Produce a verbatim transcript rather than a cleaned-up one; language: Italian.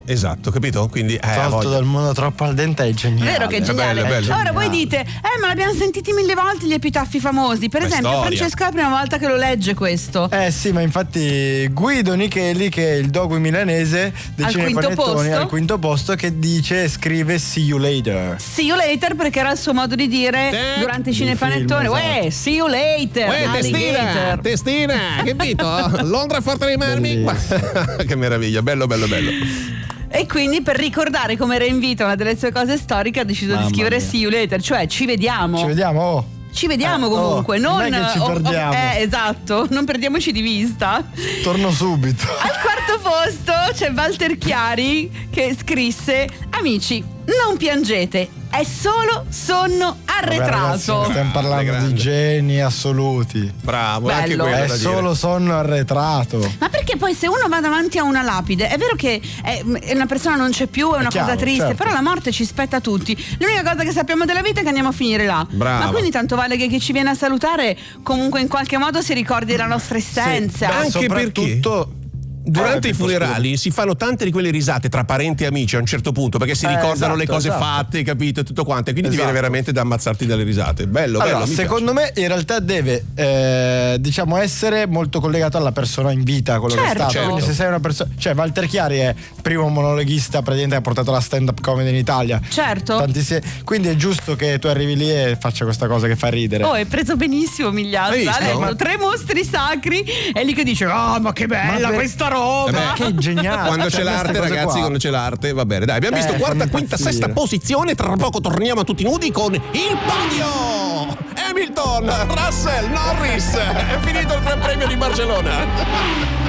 Esatto, capito? Quindi eh, tolto dal mondo troppo al dente è geniale. Vero che è geniale. È bello, è bello. Ora voi dite, eh ma l'abbiamo sentiti mille volte gli epitaffi famosi. Per È esempio storia. Francesco è la prima volta che lo legge questo. Eh sì, ma infatti Guido Nicheli, che è il dogui milanese dei Al quinto Cinepanettoni, posto. al quinto posto, che dice, scrive see you later. See you later, perché era il suo modo di dire Eh, durante i di cinepanettoni. film, Uè, see you later. Uè, testina, alligator. testina, capito? Londra forte dei marmi. Che meraviglia, bello, bello, bello. E quindi per ricordare come era in vita una delle sue cose storiche ha deciso Mamma di scrivere mia. see you later, cioè ci vediamo. Ci vediamo, oh. Ci vediamo Eh, comunque, oh, non, non è che ci oh, oh, perdiamo. eh, esatto, non perdiamoci di vista. Torno subito. Al quarto posto c'è Walter Chiari che scrisse: amici, non piangete, è solo sonno Vabbè, ragazzi, arretrato. stiamo parlando Grande. di geni assoluti. Bravo, Bello. anche quello È da solo dire. sonno arretrato. Ma perché poi se uno va davanti a una lapide, è vero che è, è una persona non c'è più, è una chiaro, cosa triste, certo. però la morte ci spetta a tutti. L'unica cosa che sappiamo della vita è che andiamo a finire là. Brava. Ma quindi tanto vale che chi ci viene a salutare comunque in qualche modo si ricordi della nostra essenza. Beh, Anche soprattutto Durante Eh, i funerali si fanno tante di quelle risate tra parenti e amici a un certo punto, perché si Eh, ricordano le esatto, cose esatto. fatte, capito? E tutto quanto. E quindi ti Esatto. viene veramente da ammazzarti dalle risate. Bello, Allora, bello. mi secondo me in realtà deve eh, diciamo essere molto collegato alla persona in vita, quello che è Certo. stato. Certo. Quindi se sei una persona, cioè Walter Chiari è primo monologhista praticamente che ha portato la stand up comedy in Italia. Certo. Tantissimi- quindi è giusto che tu arrivi lì e faccia questa cosa che fa ridere. Oh, è preso benissimo Migliazza. Hai visto? Ha detto Ma- tre mostri sacri. E lì che dice: ah, ma che bella Ma per- questa roba! Eh beh, che è geniale. Quando Cioè, c'è queste l'arte, cose ragazzi, qua. quando c'è l'arte, va bene. Dai, abbiamo Eh, visto quarta, fanno quinta, impazzire. sesta posizione. Tra poco torniamo tutti nudi con il podio. Hamilton, Russell, Norris. È finito il Gran Premio di Barcellona.